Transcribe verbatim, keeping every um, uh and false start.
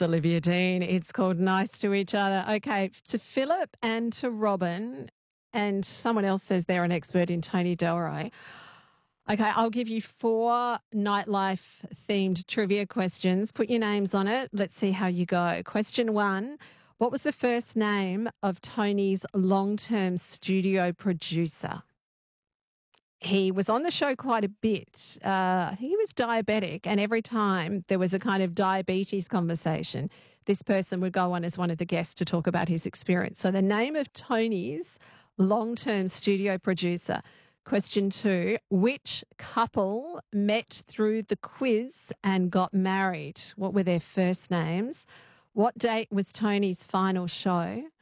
It's Olivia Dean. It's called Nice to Each Other. Okay, to Philip and to Robin, and someone else says they're an expert in Tony Delroy. Okay, I'll give you four nightlife-themed trivia questions. Put your names on it. Let's see how you go. Question one, what was the first name of Tony's long-term studio producer? He was on the show quite a bit. Uh, I think he was diabetic, and every time there was a kind of diabetes conversation, this person would go on as one of the guests to talk about his experience. So the name of Tony's long-term studio producer. Question two, which couple met through the quiz and got married? What were their first names? What date was Tony's final show?